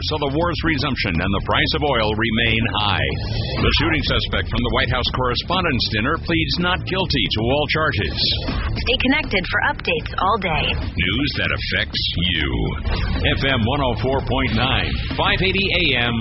So the war's resumption and the price of oil remain high. The shooting suspect from the White House Correspondents' Dinner pleads not guilty to all charges. Stay connected for updates all day. News that affects you. FM 104.9, 580 AM,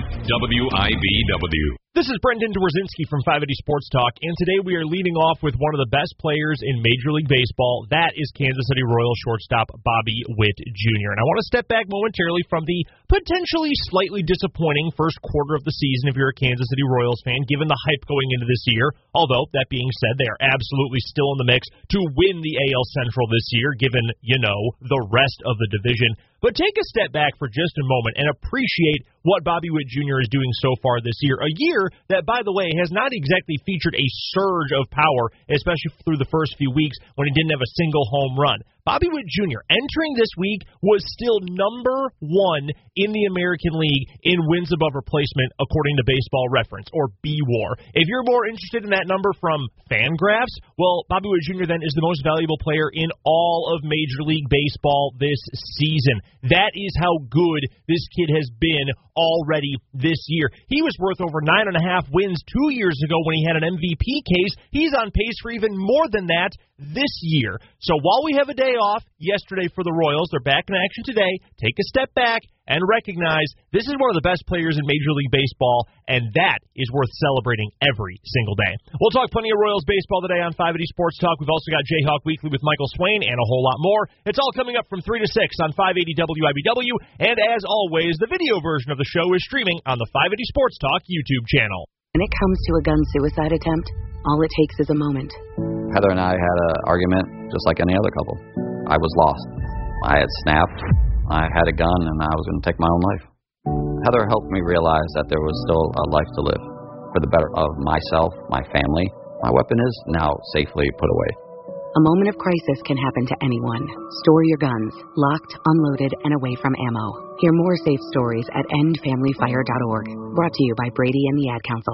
WIBW. This is Brendan Dworzinski from 580 Sports Talk, and today we are leading off with one of the best players in Major League Baseball. That is Kansas City Royals shortstop Bobby Witt Jr. And I want to step back momentarily from the potentially slightly disappointing first quarter of the season if you're a Kansas City Royals fan, given the hype going into this year. Although, that being said, they are absolutely still in the mix to win the AL Central this year, given, the rest of the division. But take a step back for just a moment and appreciate what Bobby Witt Jr. is doing so far this year. A year that, by the way, has not exactly featured a surge of power, especially through the first few weeks when he didn't have a single home run. Bobby Witt Jr. entering this week was still number one in the American League in wins above replacement, according to Baseball Reference, or BWAR. If you're more interested in that number from Fangraphs, well, Bobby Witt Jr. then is the most valuable player in all of Major League Baseball this season. That is how good this kid has been already this year. He was worth over 9.5 wins 2 years ago when he had an MVP case. He's on pace for even more than that this year. So while we have a day off yesterday for the Royals, they're back in action today. Take a step back and recognize this is one of the best players in Major League Baseball, and that is worth celebrating every single day. We'll talk plenty of Royals baseball today on 580 Sports Talk. We've also got Jayhawk Weekly with Michael Swain and a whole lot more. It's all coming up from 3 to 6 on 580 WIBW, and as always, the video version of the show is streaming on the 580 Sports Talk YouTube channel. When it comes to a gun suicide attempt, all it takes is a moment. Heather and I had an argument just like any other couple. I was lost. I had snapped. I had a gun, and I was going to take my own life. Heather helped me realize that there was still a life to live for the better of myself, my family. My weapon is now safely put away. A moment of crisis can happen to anyone. Store your guns, locked, unloaded, and away from ammo. Hear more safe stories at endfamilyfire.org. Brought to you by Brady and the Ad Council.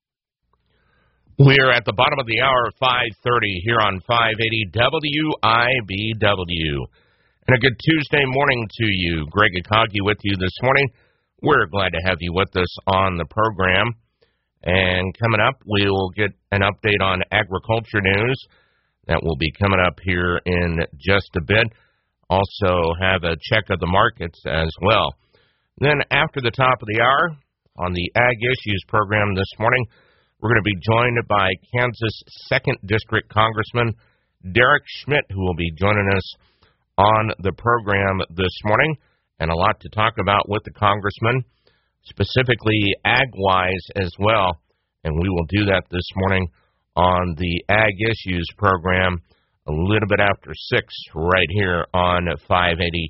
We're at the bottom of the hour at 5:30 here on 580 WIBW. And a good Tuesday morning to you. Greg Akagi with you this morning. We're glad to have you with us on the program. And coming up, we'll get an update on agriculture news. That will be coming up here in just a bit. Also have a check of the markets as well. Then after the top of the hour, on the Ag Issues program this morning, we're going to be joined by Kansas 2nd District Congressman Derek Schmidt, who will be joining us on the program this morning. And a lot to talk about with the congressman, specifically ag-wise as well. And we will do that this morning on the Ag Issues program a little bit after 6 right here on 580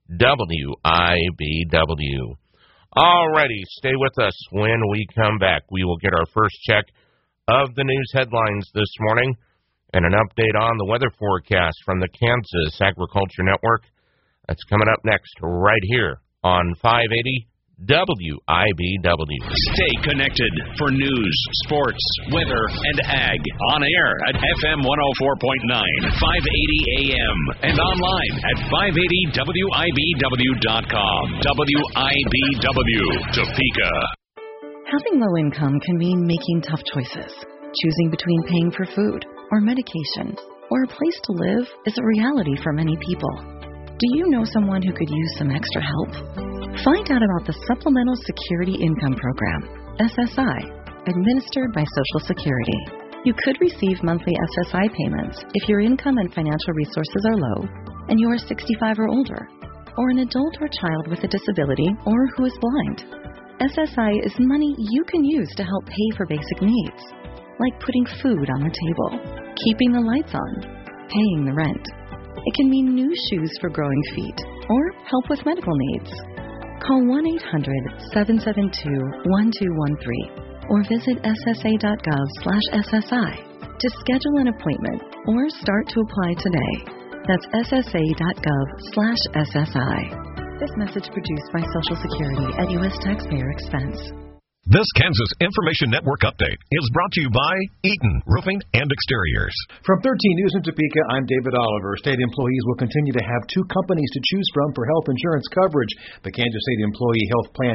WIBW. Alrighty, stay with us. When we come back, we will get our first check of the news headlines this morning and an update on the weather forecast from the Kansas Agriculture Network. That's coming up next right here on 580 WIBW. Stay connected for news, sports, weather, and ag. On air at FM 104.9, 580 AM, and online at 580WIBW.com. WIBW, Topeka. Having low income can mean making tough choices. Choosing between paying for food or medication or a place to live is a reality for many people. Do you know someone who could use some extra help? Find out about the Supplemental Security Income Program, SSI, administered by Social Security. You could receive monthly SSI payments if your income and financial resources are low and you are 65 or older, or an adult or child with a disability or who is blind. SSI is money you can use to help pay for basic needs, like putting food on the table, keeping the lights on, paying the rent. It can mean new shoes for growing feet or help with medical needs. Call 1-800-772-1213 or visit ssa.gov/SSI to schedule an appointment or start to apply today. That's ssa.gov/SSI. This message produced by Social Security at U.S. taxpayer expense. This Kansas Information Network update is brought to you by Eaton Roofing and Exteriors. From 13 News in Topeka, I'm David Oliver. State employees will continue to have 2 companies to choose from for health insurance coverage. The Kansas State Employee Health Plan